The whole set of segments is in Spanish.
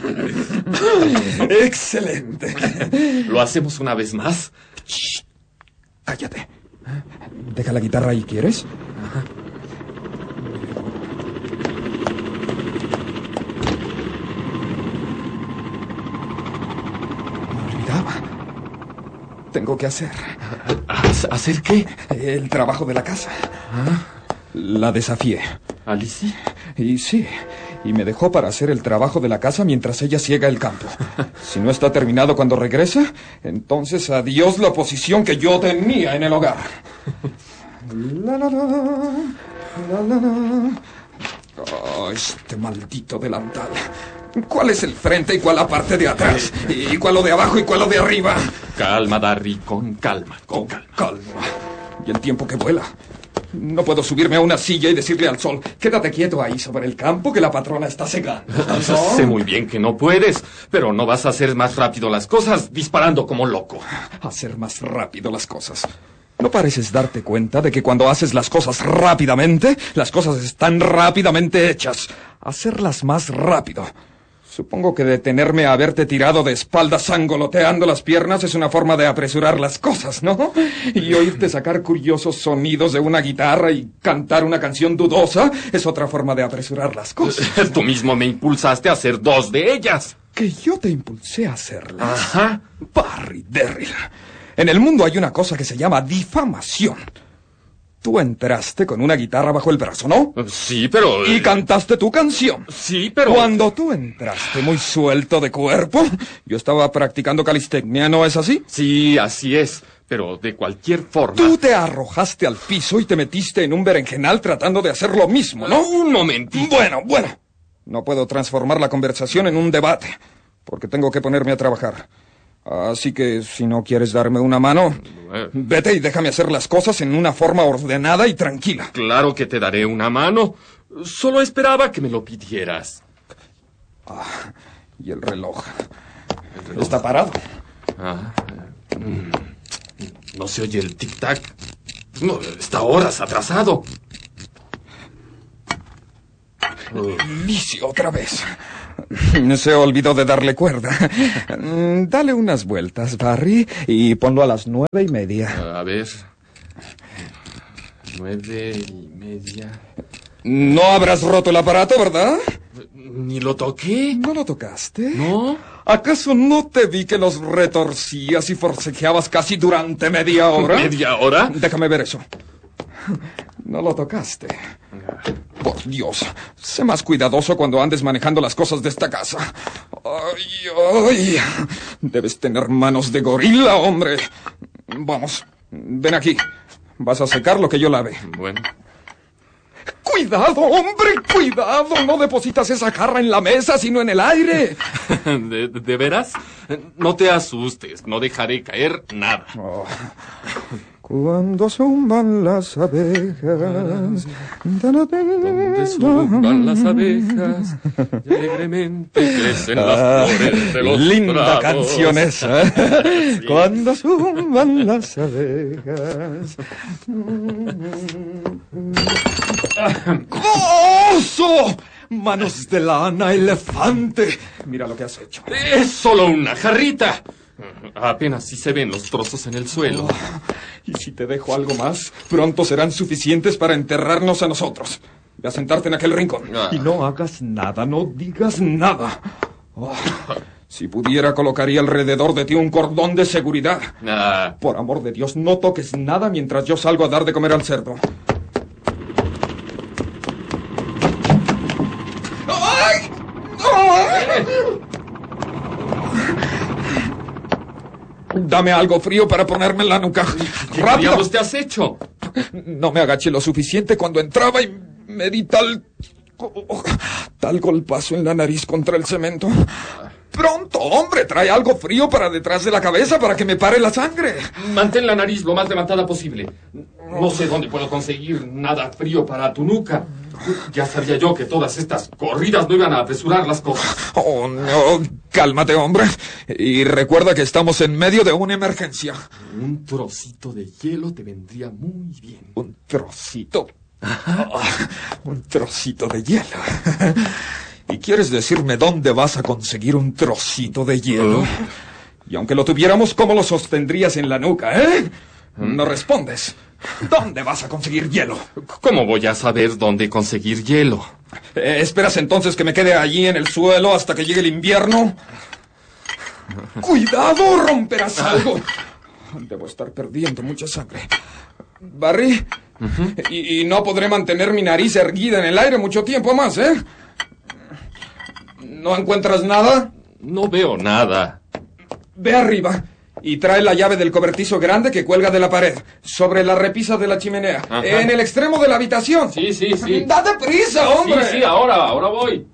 ¡Excelente! ¿Lo hacemos una vez más? Shh, cállate. Deja la guitarra ahí, ¿quieres? Ajá. Me olvidaba. Tengo que hacer. ¿Hacer qué? El trabajo de la casa. La desafié. ¿Alicia? Y sí, y me dejó para hacer el trabajo de la casa mientras ella ciega el campo. Si no está terminado cuando regresa, entonces adiós la posición que yo tenía en el hogar. La, la, la, la, la, la. Oh, este maldito delantal. ¿Cuál es el frente y cuál la parte de atrás? ¿Y cuál lo de abajo y cuál lo de arriba? Calma, Darry, con calma, con calma. Calma. Y el tiempo que vuela. No puedo subirme a una silla y decirle al sol, quédate quieto ahí sobre el campo que la patrona está cegando. ¿No? Sé muy bien que no puedes, pero no vas a hacer más rápido las cosas disparando como loco. Hacer más rápido las cosas. ¿No pareces darte cuenta de que cuando haces las cosas rápidamente, las cosas están rápidamente hechas? Hacerlas más rápido. Supongo que detenerme a haberte tirado de espaldas sangoloteando las piernas es una forma de apresurar las cosas, ¿no? Y oírte sacar curiosos sonidos de una guitarra y cantar una canción dudosa es otra forma de apresurar las cosas. Tú mismo me impulsaste a hacer 2 de ellas. ¿Que yo te impulsé a hacerlas? Ajá. Barry Derrill. En el mundo hay una cosa que se llama difamación. Tú entraste con una guitarra bajo el brazo, ¿no? Sí, pero... Y cantaste tu canción. Sí, pero... Cuando tú entraste muy suelto de cuerpo, yo estaba practicando calistecnia, ¿no es así? Sí, así es, pero de cualquier forma... Tú te arrojaste al piso y te metiste en un berenjenal tratando de hacer lo mismo, ¿no? Un momentito. Bueno. No puedo transformar la conversación en un debate, porque tengo que ponerme a trabajar. Así que, si no quieres darme una mano, vete y déjame hacer las cosas en una forma ordenada y tranquila. Claro que te daré una mano. Solo esperaba que me lo pidieras. Y el reloj. Está parado. No se oye el tic-tac. No, está horas atrasado. Licio, otra vez. Se olvidó de darle cuerda. Dale unas vueltas, Barry, y ponlo a las 9:30. A ver. 9:30. No habrás roto el aparato, ¿verdad? Ni lo toqué. ¿No lo tocaste? ¿No? ¿Acaso no te vi que los retorcías y forcejeabas casi durante media hora? ¿Media hora? Déjame ver eso. No lo tocaste. Por Dios, sé más cuidadoso cuando andes manejando las cosas de esta casa. ¡Ay! Debes tener manos de gorila, hombre. Vamos, ven aquí. Vas a secar lo que yo lave. Bueno. ¡Cuidado, hombre! ¡Cuidado! No depositas esa jarra en la mesa, sino en el aire. ¿De veras? No te asustes, no dejaré caer nada. Cuando zumban las abejas. Donde zumban las abejas y alegremente crecen las flores de los linda prados. Canción esa. Sí. Cuando zumban las abejas. ¡Oso! Manos de lana, elefante. Mira lo que has hecho. Es solo una jarrita. Apenas si se ven los trozos en el suelo. Y si te dejo algo más, pronto serán suficientes para enterrarnos a nosotros. Ve a sentarte en aquel rincón. Y no hagas nada, no digas nada. Si pudiera, colocaría alrededor de ti un cordón de seguridad. Por amor de Dios, no toques nada mientras yo salgo a dar de comer al cerdo. ¡Ay! Dame algo frío para ponerme en la nuca. ¿Qué ¡Rápido! diablos te has hecho? No me agaché lo suficiente cuando entraba y me di tal golpazo en la nariz contra el cemento. Pronto, hombre, trae algo frío para detrás de la cabeza para que me pare la sangre. Mantén la nariz lo más levantada posible. No sé dónde puedo conseguir nada frío para tu nuca. Ya sabía yo que todas estas corridas no iban a apresurar las cosas. Oh, no, cálmate, hombre. Y recuerda que estamos en medio de una emergencia. Un trocito de hielo te vendría muy bien. ¿Un trocito? Un trocito de hielo. ¿Y quieres decirme dónde vas a conseguir un trocito de hielo? Y aunque lo tuviéramos, ¿cómo lo sostendrías en la nuca, No respondes. ¿Dónde vas a conseguir hielo? ¿Cómo voy a saber dónde conseguir hielo? ¿Esperas entonces que me quede allí en el suelo hasta que llegue el invierno? ¡Cuidado! ¡Romperás algo! Debo estar perdiendo mucha sangre. Barry, y no podré mantener mi nariz erguida en el aire mucho tiempo más, ¿No encuentras nada? No veo nada. Ve arriba y trae la llave del cobertizo grande que cuelga de la pared, sobre la repisa de la chimenea, en el extremo de la habitación. Sí. ¡Date prisa, hombre! Sí, ahora voy.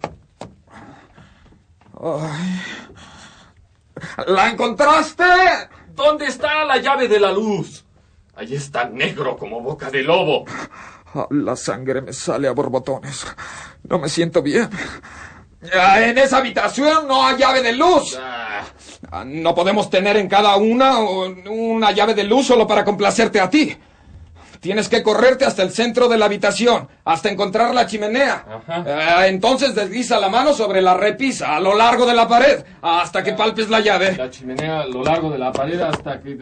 Ay. ¿La encontraste? ¿Dónde está la llave de la luz? Ahí está, negro como boca de lobo. La sangre me sale a borbotones. No me siento bien. En esa habitación no hay llave de luz. No podemos tener en cada una llave de luz solo para complacerte a ti. Tienes que correrte hasta el centro de la habitación, hasta encontrar la chimenea. Entonces desliza la mano sobre la repisa, a lo largo de la pared, hasta que palpes la llave. La chimenea a lo largo de la pared hasta que...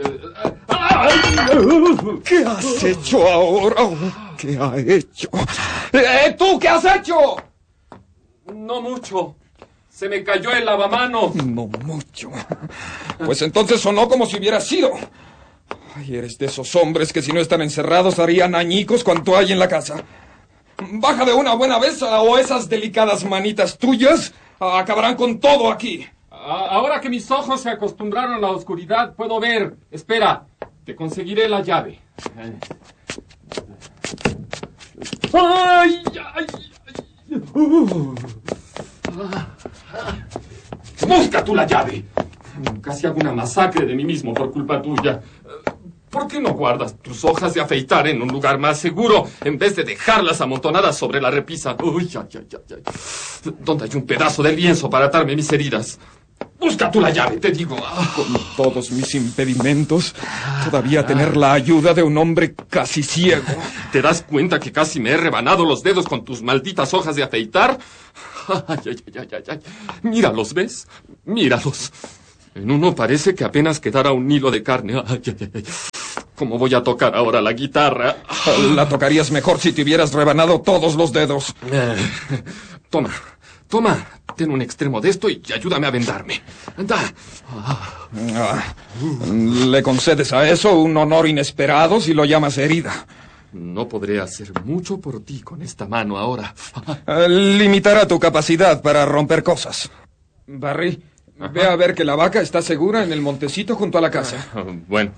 ¿Qué has hecho ahora? ¿Qué ha hecho? ¿Tú qué has hecho? No mucho. Se me cayó el lavamanos. No mucho. Pues entonces sonó como si hubiera sido. Ay, eres de esos hombres que si no están encerrados harían añicos cuanto hay en la casa. Baja de una buena vez o esas delicadas manitas tuyas acabarán con todo aquí. Ahora que mis ojos se acostumbraron a la oscuridad, puedo ver. Espera, te conseguiré la llave. ¡Ay! ¡Busca tú la llave! Casi hago una masacre de mí mismo por culpa tuya. ¿Por qué no guardas tus hojas de afeitar en un lugar más seguro en vez de dejarlas amontonadas sobre la repisa? ¡Uy, ay! ¿Dónde hay un pedazo de lienzo para atarme mis heridas? Busca tú la llave, te digo. Con todos mis impedimentos, todavía tener la ayuda de un hombre casi ciego. ¿Te das cuenta que casi me he rebanado los dedos con tus malditas hojas de afeitar? Ay. Míralos, ¿ves? Míralos. En uno parece que apenas quedara un hilo de carne. Ay. ¿Cómo voy a tocar ahora la guitarra? La tocarías mejor si te hubieras rebanado todos los dedos. Toma, ten un extremo de esto y ayúdame a vendarme. Anda. Le concedes a eso un honor inesperado si lo llamas herida. No podré hacer mucho por ti con esta mano ahora. Limitará tu capacidad para romper cosas. Barry, ve a ver que la vaca está segura en el montecito junto a la casa. Bueno.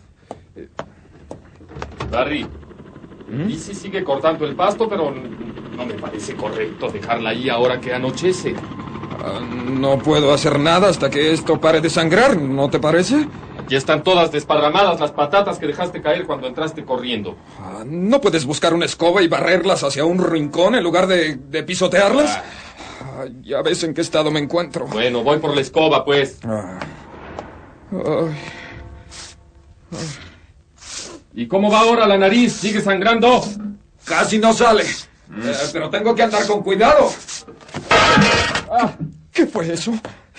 Barry, Lizzie sigue cortando el pasto, pero no me parece correcto dejarla ahí ahora que anochece. No puedo hacer nada hasta que esto pare de sangrar, ¿no te parece? Aquí están todas desparramadas las patatas que dejaste caer cuando entraste corriendo. ¿No puedes buscar una escoba y barrerlas hacia un rincón en lugar de pisotearlas? Ya ves en qué estado me encuentro. Bueno, voy por la escoba, pues. ¿Y cómo va ahora la nariz? ¿Sigue sangrando? Casi no sale. Pero tengo que andar con cuidado. ¿Qué fue eso?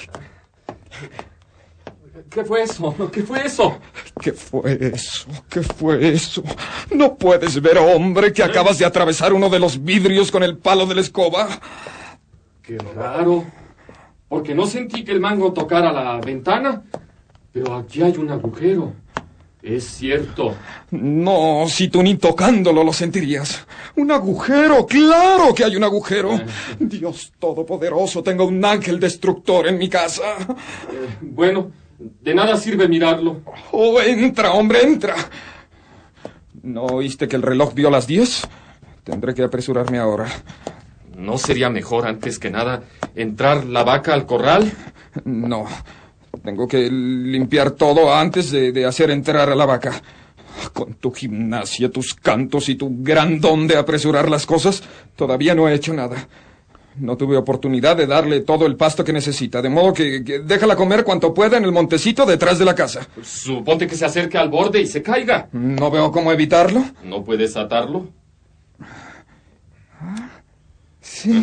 ¿Qué fue eso? ¿Qué fue eso? ¿Qué fue eso? ¿Qué fue eso? ¿No puedes ver, hombre, que acabas de atravesar uno de los vidrios con el palo de la escoba? Qué raro. Porque no sentí que el mango tocara la ventana. Pero aquí hay un agujero. Es cierto. No, si tú ni tocándolo lo sentirías. Un agujero, claro que hay un agujero. Dios todopoderoso, tengo un ángel destructor en mi casa. Bueno, de nada sirve mirarlo. Oh, entra, hombre, entra. ¿No oíste que el reloj dio las 10? Tendré que apresurarme ahora. ¿No sería mejor, antes que nada, entrar la vaca al corral? No. Tengo que limpiar todo antes de hacer entrar a la vaca. Con tu gimnasia, tus cantos y tu gran don de apresurar las cosas, todavía no he hecho nada. No tuve oportunidad de darle todo el pasto que necesita, de modo que déjala comer cuanto pueda en el montecito detrás de la casa. Suponte que se acerque al borde y se caiga. No veo cómo evitarlo. ¿No puedes atarlo? Sí.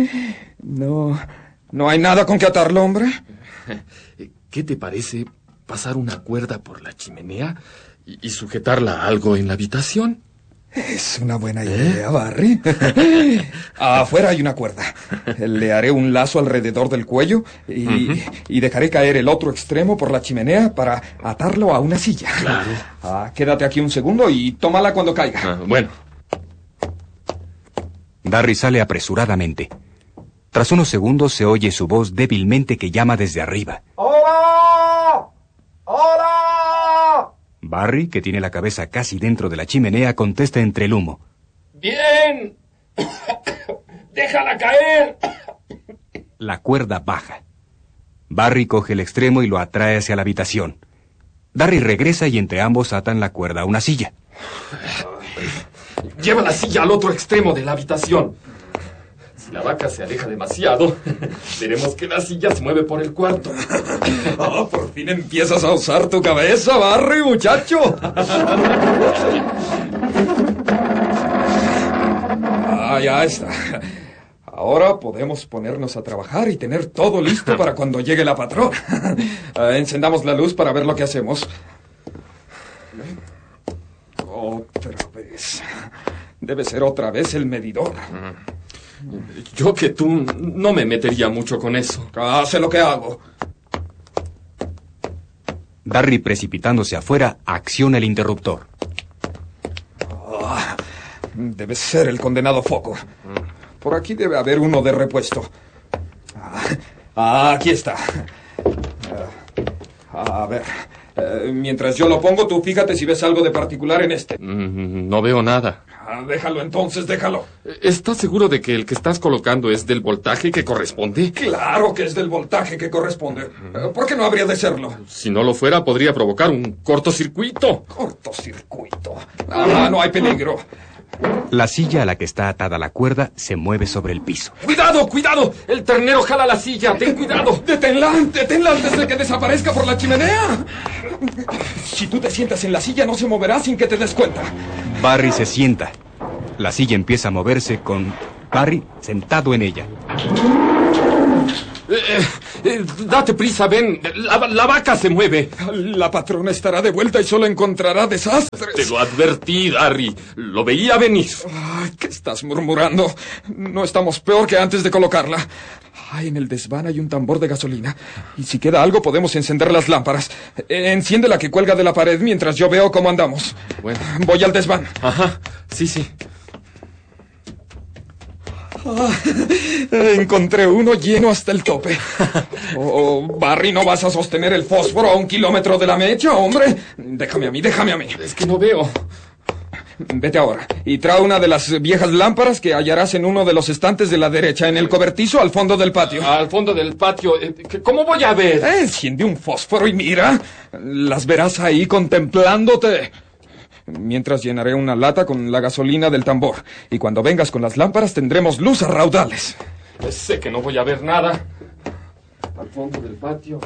No hay nada con que atarlo, hombre. ¿Qué te parece pasar una cuerda por la chimenea y sujetarla a algo en la habitación? Es una buena idea, Barry. Afuera hay una cuerda. Le haré un lazo alrededor del cuello y dejaré caer el otro extremo por la chimenea para atarlo a una silla. Claro. Quédate aquí un segundo y tómala cuando caiga. Bueno. Barry sale apresuradamente. Tras unos segundos se oye su voz débilmente que llama desde arriba. ¡Hola! ¡Hola! Barry, que tiene la cabeza casi dentro de la chimenea, contesta entre el humo. ¡Bien! ¡Déjala caer! La cuerda baja. Barry coge el extremo y lo atrae hacia la habitación. Barry regresa y entre ambos atan la cuerda a una silla. Lleva la silla al otro extremo de la habitación. Si la vaca se aleja demasiado, veremos que la silla se mueve por el cuarto. Por fin empiezas a usar tu cabeza, Barry, muchacho. Ya está. Ahora podemos ponernos a trabajar y tener todo listo para cuando llegue la patrona. Encendamos la luz para ver lo que hacemos. Otra vez. Debe ser otra vez el medidor. Yo que tú no me metería mucho con eso. Hace lo que hago. Barry, precipitándose afuera, acciona el interruptor. Debe ser el condenado foco. Por aquí debe haber uno de repuesto. Aquí está. A ver. Mientras yo lo pongo, tú fíjate si ves algo de particular en este. No veo nada. Déjalo entonces, déjalo. ¿Estás seguro de que el que estás colocando es del voltaje que corresponde? Claro que es del voltaje que corresponde. ¿Por qué no habría de serlo? Si no lo fuera, podría provocar un cortocircuito. ¿Cortocircuito? No hay peligro. La silla a la que está atada la cuerda se mueve sobre el piso. ¡Cuidado, cuidado! ¡El ternero jala la silla! ¡Ten cuidado! ¡Deténla antes de que desaparezca por la chimenea! Si tú te sientas en la silla, no se moverá sin que te des cuenta. Barry se sienta. La silla empieza a moverse con Barry sentado en ella. Date prisa, ven. La vaca se mueve. La patrona estará de vuelta y solo encontrará desastres. Te lo advertí, Barry. Lo veía venir. ¿Qué estás murmurando? No estamos peor que antes de colocarla. En el desván hay un tambor de gasolina. Y si queda algo, podemos encender las lámparas. Enciende la que cuelga de la pared mientras yo veo cómo andamos. Bueno. Voy al desván. Ajá, sí. Encontré uno lleno hasta el tope. Barry, ¿no vas a sostener el fósforo a 1 kilómetro de la mecha, hombre? Déjame a mí. Es que no veo. Vete ahora y trae una de las viejas lámparas que hallarás en uno de los estantes de la derecha, en el cobertizo al fondo del patio. Al fondo del patio. ¿Cómo voy a ver? Enciende un fósforo y mira. Las verás ahí contemplándote. Mientras llenaré una lata con la gasolina del tambor. Y cuando vengas con las lámparas tendremos luz a raudales. Sé que no voy a ver nada. Al fondo del patio.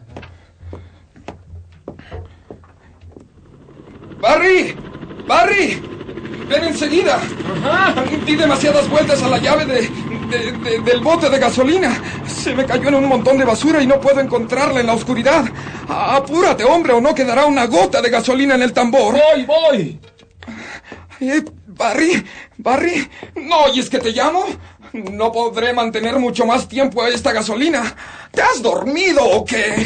¡Barry! ¡Ven enseguida! Ajá. Di demasiadas vueltas a la llave del bote de gasolina. Se me cayó en un montón de basura y no puedo encontrarla en la oscuridad. Apúrate, hombre, o no quedará una gota de gasolina en el tambor. Voy. Barry, ¿no oyes que te llamo? No podré mantener mucho más tiempo a esta gasolina. ¿Te has dormido o qué?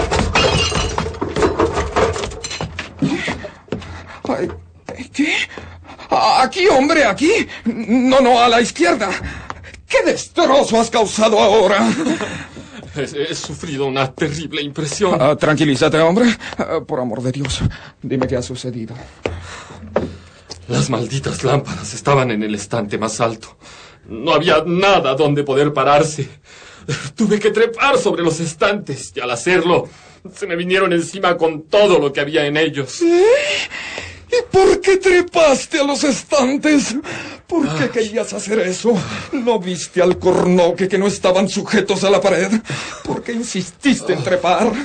¿Qué? Aquí, hombre, aquí. No, a la izquierda. ¿Qué destrozo has causado ahora? He sufrido una terrible impresión. Tranquilízate, hombre. Por amor de Dios, dime qué ha sucedido. Las malditas lámparas estaban en el estante más alto. No había nada donde poder pararse. Tuve que trepar sobre los estantes y al hacerlo se me vinieron encima con todo lo que había en ellos. ¿Y por qué trepaste a los estantes? ¿Por qué querías hacer eso? ¿No viste alcornoque que no estaban sujetos a la pared? ¿Por qué insististe en trepar?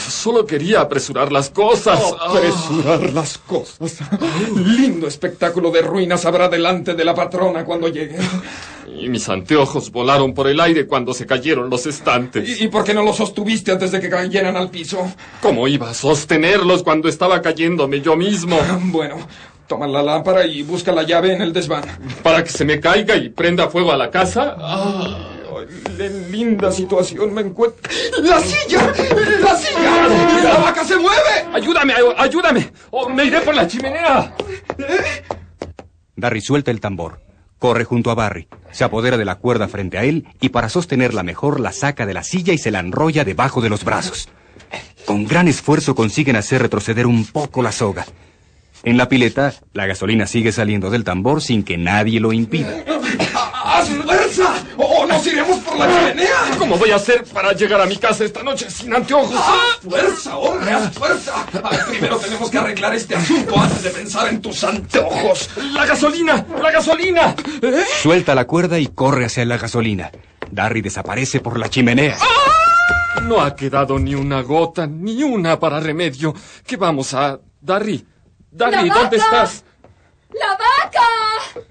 Solo quería apresurar las cosas. Apresurar las cosas. Lindo espectáculo de ruinas habrá delante de la patrona cuando llegue. Y mis anteojos volaron por el aire cuando se cayeron los estantes. ¿Y por qué no los sostuviste antes de que cayeran al piso? ¿Cómo iba a sostenerlos cuando estaba cayéndome yo mismo? Bueno, toma la lámpara y busca la llave en el desván. ¿Para que se me caiga y prenda fuego a la casa? En linda situación me encuentro. ¡La silla! ¡La silla! ¡La vaca se mueve! ¡Ayúdame! ¡Ayúdame! ¡Oh, me iré por la chimenea! Darry suelta el tambor. Corre junto a Barry, se apodera de la cuerda frente a él y para sostenerla mejor la saca de la silla y se la enrolla debajo de los brazos. Con gran esfuerzo consiguen hacer retroceder un poco la soga. En la pileta, la gasolina sigue saliendo del tambor sin que nadie lo impida. ¡Haz fuerza! ¡O nos iremos por la chimenea! ¿Cómo voy a hacer para llegar a mi casa esta noche sin anteojos? ¡Haz fuerza, hombre! ¡Haz fuerza! Primero tenemos que arreglar este asunto antes de pensar en tus anteojos. ¡La gasolina! ¡La gasolina! Suelta la cuerda y corre hacia la gasolina. Darry desaparece por la chimenea. No ha quedado ni una gota, ni una para remedio. ¿Qué vamos a...? Darry, ¿dónde estás? ¡La vaca!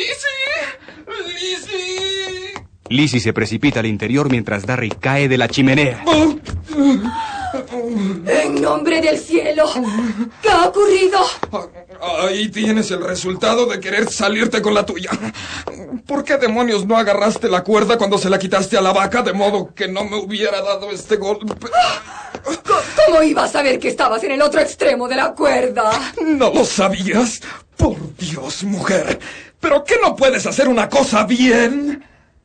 ¡Lizzie! Lizzie se precipita al interior mientras Darry cae de la chimenea. ¡En nombre del cielo! ¿Qué ha ocurrido? Ahí tienes el resultado de querer salirte con la tuya. ¿Por qué demonios no agarraste la cuerda cuando se la quitaste a la vaca de modo que no me hubiera dado este golpe? ¿Cómo iba a saber que estabas en el otro extremo de la cuerda? ¿No lo sabías? Por Dios, mujer. ¿Pero qué no puedes hacer una cosa bien?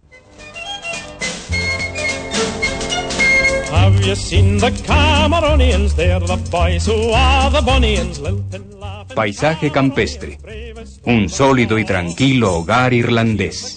Have you seen the Cameronians? They're the boys who are the Bonians. Lilting, laughing. Paisaje campestre. Un sólido y tranquilo hogar irlandés.